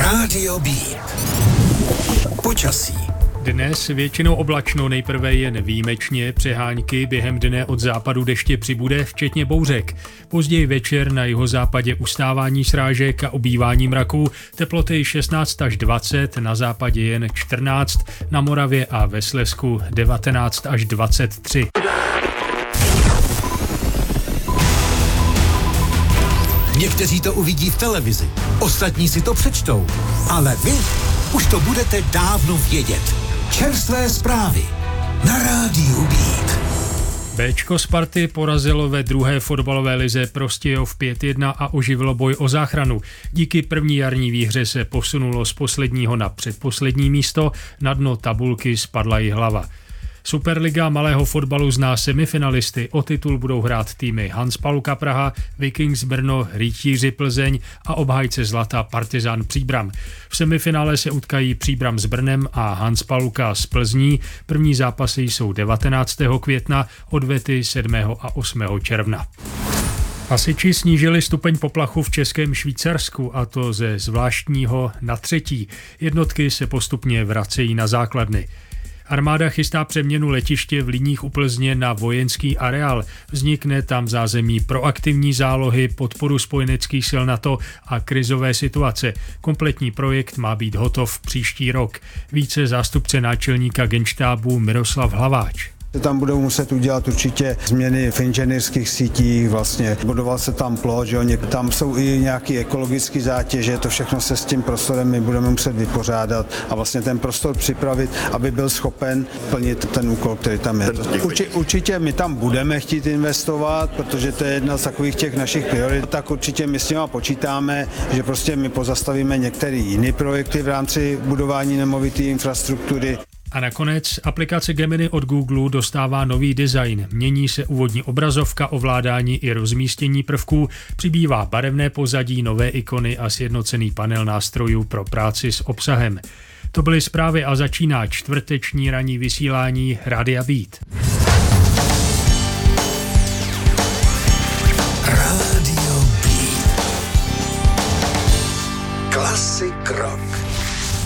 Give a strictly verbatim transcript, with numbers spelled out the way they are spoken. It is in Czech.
Rádio Beat. Počasí. Dnes většinou oblačno, nejprve jen výjimečně, přehánky, během dne od západu deště přibude, včetně bouřek. Později večer na jihozápadě ustávání srážek a obývání mraků, teploty šestnáct až dvacet, na západě jen čtrnáct, na Moravě a ve Slezsku devatenáct až dvacet tři. Někteří to uvidí v televizi, ostatní si to přečtou, ale vy už to budete dávno vědět. Čerstvé zprávy na Rádiu Beat. Béčko Sparty porazilo ve druhé fotbalové lize Prostějov pět jedna a oživilo boj o záchranu. Díky první jarní výhře se posunulo z posledního na předposlední místo, na dno tabulky spadla Jihlava. Superliga malého fotbalu zná semifinalisty, o titul budou hrát týmy Hanspalka Praha, Vikings Brno, Rytíři Plzeň a obhájce zlata Partizán Příbram. V semifinále se utkají Příbram s Brnem a Hanspalka s Plzní. První zápasy jsou devatenáctého května, odvety sedmého a osmého června. Hasiči snížili stupeň poplachu v Českém Švýcarsku, a to ze zvláštního na třetí. Jednotky se postupně vracejí na základny. Armáda chystá přeměnu letiště v Líních u Plzně na vojenský areál. Vznikne tam zázemí pro aktivní zálohy, podporu spojeneckých sil NATO a krizové situace. Kompletní projekt má být hotov příští rok. Více zástupce náčelníka Genštábu Miroslav Hlaváč. Tam budou muset udělat určitě změny v inženýrských sítích, vlastně budoval se tam plot, že oni, tam jsou i nějaké ekologické zátěže, to všechno se s tím prostorem my budeme muset vypořádat a vlastně ten prostor připravit, aby byl schopen plnit ten úkol, který tam je. Urči, určitě my tam budeme chtít investovat, protože to je jedna z takových těch našich priorit, tak určitě my s nimi počítáme, že prostě my pozastavíme některé jiné projekty v rámci budování nemovité infrastruktury. A nakonec aplikace Gemini od Google dostává nový design. Mění se úvodní obrazovka, ovládání i rozmístění prvků, přibývá barevné pozadí, nové ikony a sjednocený panel nástrojů pro práci s obsahem. To byly zprávy a začíná čtvrteční ranní vysílání Rádia Beat.